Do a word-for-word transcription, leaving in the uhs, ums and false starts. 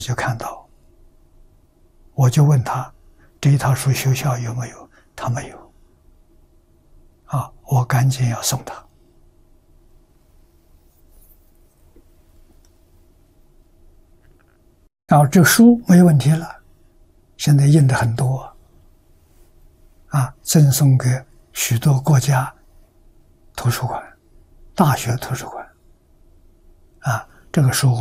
就看到，我就问他这一套书学校有没有，他没有。啊，我赶紧要送他。然后这书没问题了，现在印的很多，啊，赠送给许多国家图书馆、大学图书馆，啊，这个书。